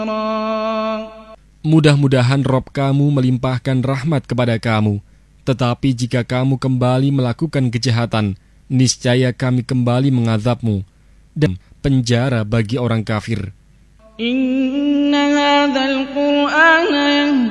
Mudah-mudahan Rob kamu melimpahkan rahmat kepada kamu. Tetapi jika kamu kembali melakukan kejahatan, niscaya kami kembali mengazabmu dan penjara bagi orang kafir.